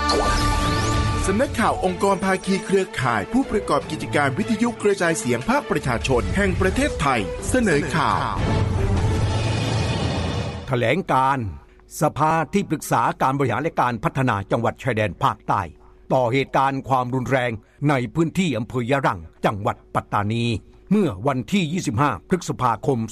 สำนักข่าวองค์กรภาคีเครือข่ายผู้ประกอบกิจการวิทยุกระจายเสียงภาคประชาชนแห่งประเทศไทยเสนอข่าวแถลงการสภาที่ปรึกษาการบริหารและการพัฒนาจังหวัดชายแดนภาคใต้ต่อเหตุการณ์ความรุนแรงในพื้นที่อำเภอยะรังจังหวัดปัตตานีเมื่อวันที่25พฤษภาคม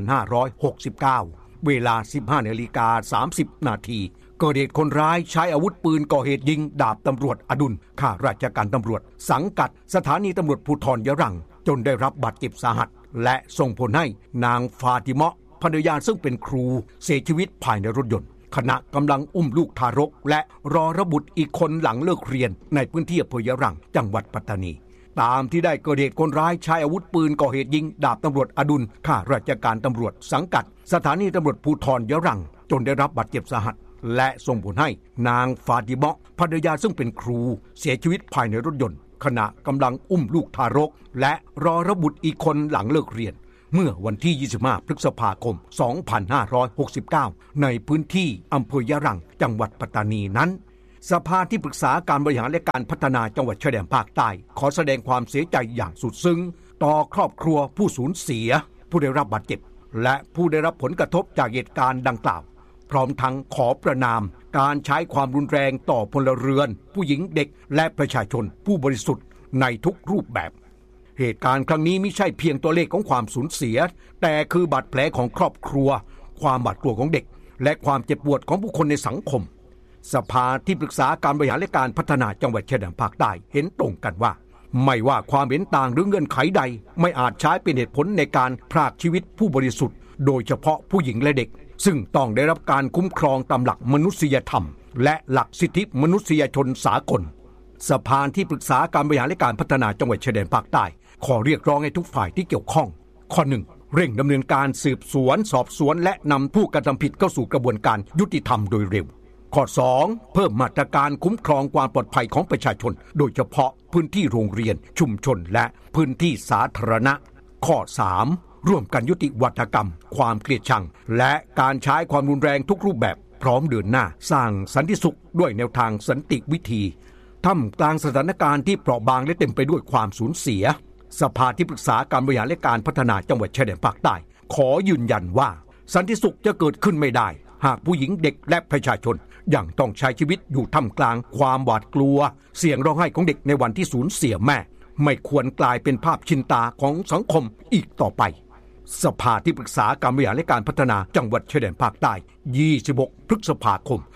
2569เวลา 15:30 น.เกิดเหตุคนร้ายใช้อาวุธปืนก่อเหตุยิงดาบตำรวจอดุลข้าราชการตำรวจสังกัดสถานีตำรวจภูธรยะรังจนได้รับบาดเจ็บสาหัสและส่งผลให้นางฟาติเมาะภรรยาซึ่งเป็นครูเสียชีวิตภายในรถยนต์ขณะกำลังอุ้มลูกทารกและรอรับบุตรอีกคนหลังเลิกเรียนในพื้นที่อำเภอยะรังจังหวัดปัตตานีตามที่ได้เกิดเหตุคนร้ายใช้อาวุธปืนก่อเหตุยิงดาบตำรวจอดุลข้าราชการตำรวจสังกัดสถานีตำรวจภูธรยะรังจนได้รับบาดเจ็บสาหัสและส่งผลให้นางฟาติเมาะภรรยาซึ่งเป็นครูเสียชีวิตภายในรถยนต์ขณะกำลังอุ้มลูกทารกและรอรับบุตรอีกคนหลังเลิกเรียนเมื่อวันที่25พฤษภาคม2569ในพื้นที่อำเภอยะรังจังหวัดปัตตานีนั้นสภาที่ปรึกษาการบริหารและการพัฒนาจังหวัดชายแดนภาคใต้ขอแสดงความเสียใจอย่างสุดซึ้งต่อครอบครัวผู้สูญเสียผู้ได้รับบาดเจ็บและผู้ได้รับผลกระทบจากเหตุการณ์ดังกล่าวพร้อมทั้งขอประณามการใช้ความรุนแรงต่อพลเรือนผู้หญิงเด็กและประชาชนผู้บริสุทธิ์ในทุกรูปแบบเหตุการณ์ครั้งนี้ไม่ใช่เพียงตัวเลขของความสูญเสียแต่คือบาดแผลของครอบครัวความหวาดกลัวของเด็กและความเจ็บปวดของผู้คนในสังคมสภาที่ปรึกษาการบริหารและการพัฒนาจังหวัดชายแดนภาคใต้เห็นตรงกันว่าไม่ว่าความเห็นต่างหรือเงื่อนไขใดไม่อาจใช้เป็นเหตุผลในการพรากชีวิตผู้บริสุทธิ์โดยเฉพาะผู้หญิงและเด็กซึ่งต้องได้รับการคุ้มครองตามหลักมนุษยธรรมและหลักสิทธิมนุษยชนสากลสภาที่ปรึกษาการบริหารและการพัฒนาจังหวัดชายแดนภาคใต้ขอเรียกร้องให้ทุกฝ่ายที่เกี่ยวข้องข้อ 1 เร่งดำเนินการสืบสวนสอบสวนและนำผู้กระทำผิดเข้าสู่กระบวนการยุติธรรมโดยเร็วข้อ 2 เพิ่มมาตรการคุ้มครองความปลอดภัยของประชาชนโดยเฉพาะพื้นที่โรงเรียนชุมชนและพื้นที่สาธารณะข้อ 3 ร่วมกันยุติวาทกรรมความเกลียดชังและการใช้ความรุนแรงทุกรูปแบบพร้อมเดินหน้าสร้างสันติสุขด้วยแนวทางสันติวิธีท่ามกลางสถานการณ์ที่เปราะบางและเต็มไปด้วยความสูญเสียสภาที่ปรึกษาการบริหารและการพัฒนาจังหวัดชายแดนภาคใต้ขอยืนยันว่าสันติสุขจะเกิดขึ้นไม่ได้หากผู้หญิงเด็กและประชาชนยังต้องใช้ชีวิตอยู่ท่ามกลางความหวาดกลัวเสียงร้องไห้ของเด็กในวันที่สูญเสียแม่ไม่ควรกลายเป็นภาพชินตาของสังคมอีกต่อไปสภาที่ปรึกษาการบริหารและการพัฒนาจังหวัดชายแดนภาคใต้26พฤษภาคม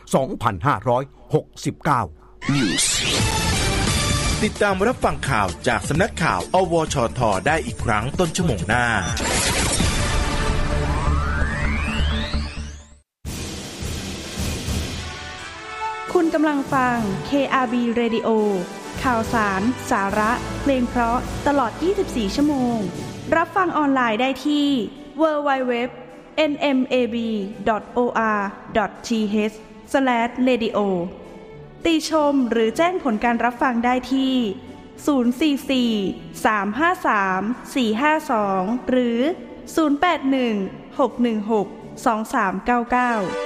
2569 News ติดตามรับฟังข่าวจากสำนักข่าวอวชทได้อีกครั้งต้นชั่วโมงหน้าคุณกำลังฟัง KRB Radio ข่าวสารสาระเพลงเพราะตลอด24ชั่วโมงรับฟังออนไลน์ได้ที่ www.nmab.or.th/radio ติชมหรือแจ้งผลการรับฟังได้ที่044-353-452หรือ081-616-2399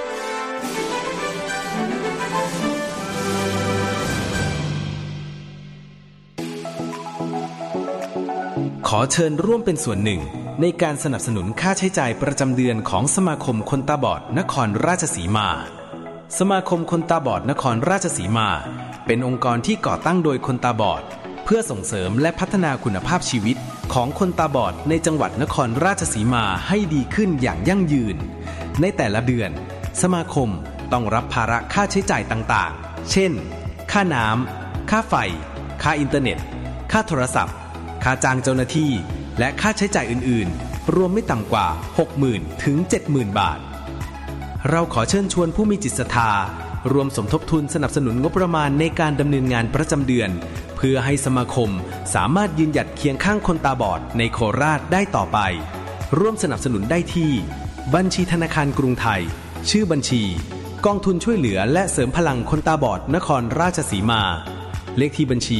ขอเชิญร่วมเป็นส่วนหนึ่งในการสนับสนุนค่าใช้จ่ายประจำเดือนของสมาคมคนตาบอดนครราชสีมาสมาคมคนตาบอดนครราชสีมาเป็นองค์กรที่ก่อตั้งโดยคนตาบอดเพื่อส่งเสริมและพัฒนาคุณภาพชีวิตของคนตาบอดในจังหวัดนครราชสีมาให้ดีขึ้นอย่างยั่งยืนในแต่ละเดือนสมาคมต้องรับภาระค่าใช้จ่ายต่างๆเช่นค่าน้ำค่าไฟค่าอินเทอร์เน็ตค่าโทรศัพท์ค่าจ้างเจ้าหน้าที่และค่าใช้จ่ายอื่นๆรวมไม่ต่ำกว่า 60,000 ถึง 70,000 บาทเราขอเชิญชวนผู้มีจิตศรัทธารวมสมทบทุนสนับสนุนงบประมาณในการดำเนินงานประจำเดือนเพื่อให้สมาคมสามารถยืนหยัดเคียงข้างคนตาบอดในโคราชได้ต่อไปร่วมสนับสนุนได้ที่บัญชีธนาคารกรุงไทยชื่อบัญชีกองทุนช่วยเหลือและเสริมพลังคนตาบอดนครราชสีมาเลขที่บัญชี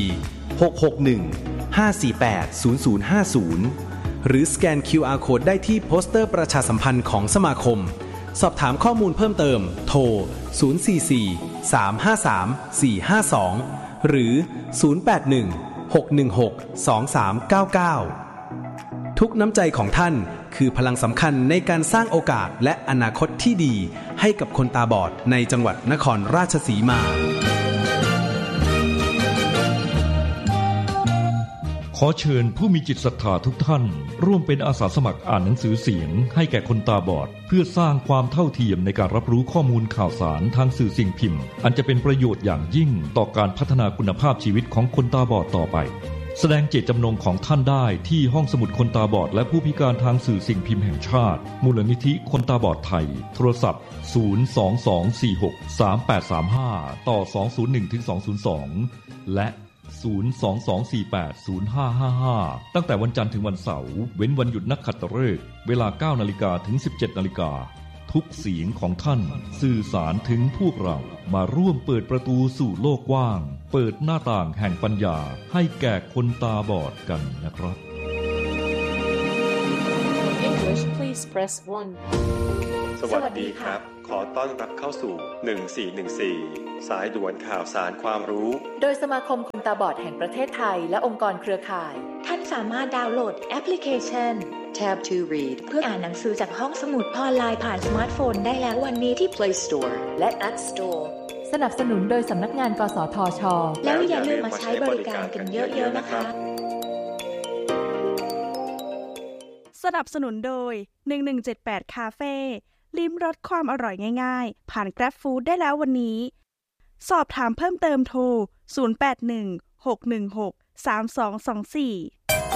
661-548-0050หรือสแกน QR Code ได้ที่โปสเตอร์ประชาสัมพันธ์ของสมาคมสอบถามข้อมูลเพิ่มเติมโทร044-353-452หรือ081-616-2399ทุกน้ำใจของท่านคือพลังสำคัญในการสร้างโอกาสและอนาคตที่ดีให้กับคนตาบอดในจังหวัดนครราชสีมาขอเชิญผู้มีจิตศรัทธาทุกท่านร่วมเป็นอาสาสมัครอ่านหนังสือเสียงให้แก่คนตาบอดเพื่อสร้างความเท่าเทียมในการรับรู้ข้อมูลข่าวสารทางสื่อสิ่งพิมพ์อันจะเป็นประโยชน์อย่างยิ่งต่อการพัฒนาคุณภาพชีวิตของคนตาบอดต่อไปแสดงเจตจำนงของท่านได้ที่ห้องสมุดคนตาบอดและผู้พิการทางสื่อสิ่งพิมพ์แห่งชาติมูลนิธิคนตาบอดไทยโทรศัพท์022463835ต่อ201-202และ022480555ตั้งแต่วันจันทร์ถึงวันเสาร์เว้นวันหยุดนักขัตฤกษ์เวลา 9:00 นถึง 17:00 นทุกเสียงของท่านสื่อสารถึงพวกเรามาร่วมเปิดประตูสู่โลกกว้างเปิดหน้าต่างแห่งปัญญาให้แก่คนตาบอดกันนะครับ English please press 1 สวัสดีครับขอต้อนรับเข้าสู่1414สายด่วนข่าวสารความรู้โดยสมาคมคนตาบอดแห่งประเทศไทยและองค์กรเครือข่ายท่านสามารถดาวน์โหลดแอปพลิเคชัน Tab to Read เพื่ออ่านหนังสือจากห้องสมุดออนไลน์ผ่านสมาร์ทโฟนได้แล้ววันนี้ที่ Play Store และ App Store สนับสนุนโดยสำนักงานกสทช.แล้วอย่าลืมมาใช้บริการกันเยอะๆนะคะสนับสนุนโดย1178คาเฟ่ลิ้มรสความอร่อยง่ายๆผ่าน Grab Food ได้แล้ววันนี้สอบถามเพิ่มเติมโทร0816163224